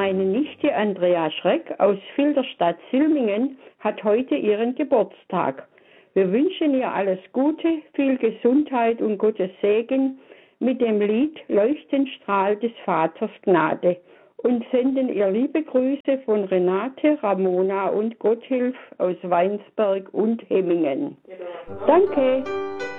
Meine Nichte Andrea Schreck aus Filderstadt-Silmingen hat heute ihren Geburtstag. Wir wünschen ihr alles Gute, viel Gesundheit und Gottes Segen mit dem Lied Leuchtenstrahl des Vaters Gnade und senden ihr liebe Grüße von Renate, Ramona und Gotthilf aus Weinsberg und Hemmingen. Danke!